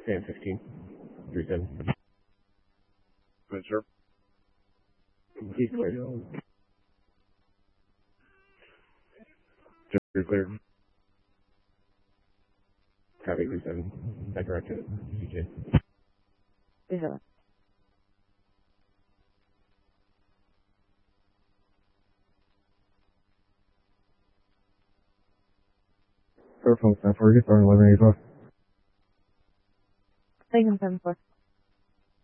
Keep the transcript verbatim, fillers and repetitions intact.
Fan fifteen. three seven. Good, sir. He's clear. You're clear. Copy three seven. That corrected. C J. three seven. Airphone Stanford, get started eleven eighty-five. Taking seven four.